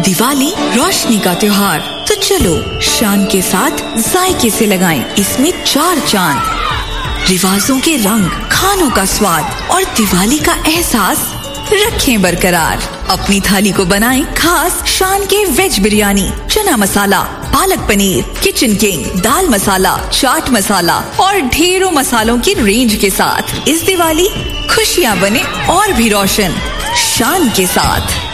दिवाली रोशनी का त्योहार, तो चलो शान के साथ जायके से लगाएं इसमें 4 चांद। रिवाजों के रंग, खानों का स्वाद और दिवाली का एहसास रखें बरकरार। अपनी थाली को बनाएं खास शान के वेज बिरयानी, चना मसाला, पालक पनीर, किचन किंग, दाल मसाला, चाट मसाला और ढेरों मसालों की रेंज के साथ। इस दिवाली खुशियाँ बने और भी रोशन शान के साथ।